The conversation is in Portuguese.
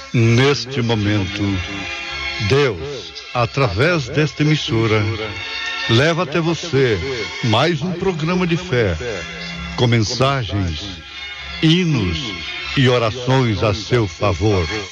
Neste momento, Deus, através desta emissora, leva até você mais um programa de fé, com mensagens, hinos e orações a seu favor.